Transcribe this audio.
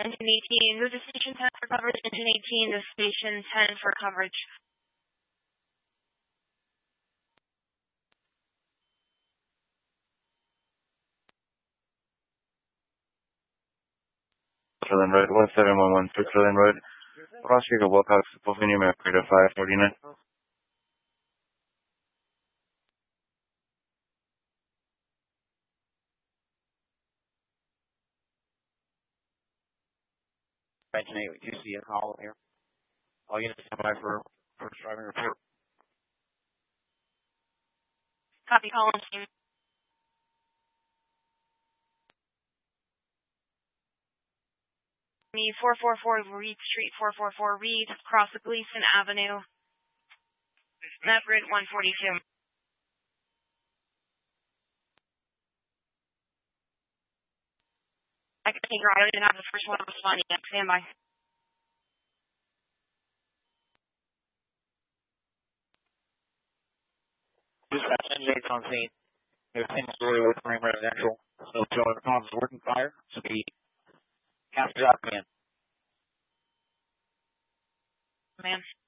Engine 18, move to station 10 for coverage. Engine 18 to station 10 for coverage. Berlin Road, 17113 Berlin Road. Oscar Wilcox, Pennsylvania, Operator 549. Engine 8, you see a call here. All units stand by for first driving report. Copy, call on team. Me 444 Reed Street, 444 Reed, across the Gleason Avenue. Map grid 142. I can take her. I don't even have the first one responding yet. Stand by. Dispatch engine 8 on scene. There's a single story with frame residential. So the comms is working fire. Speed. Capture out command. Man.